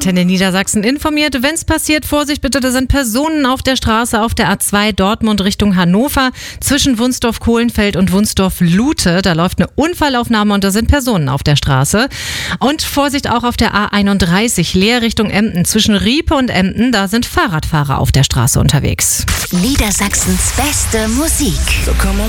Antenne Niedersachsen informiert. Wenn es passiert, Vorsicht bitte, da sind Personen auf der Straße auf der A2 Dortmund Richtung Hannover zwischen Wunsdorf-Kohlenfeld und Wunsdorf-Lute. Da läuft eine Unfallaufnahme und da sind Personen auf der Straße. Und Vorsicht auch auf der A31 Leer Richtung Emden zwischen Riepe und Emden. Da sind Fahrradfahrer auf der Straße unterwegs. Niedersachsens beste Musik.